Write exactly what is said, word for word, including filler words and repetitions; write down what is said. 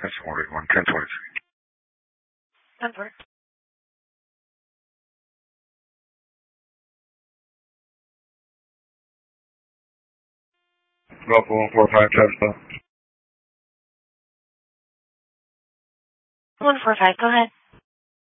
That's forty-one, ten twenty-three. ten four. Local one four five Tesla. one four five, go ahead.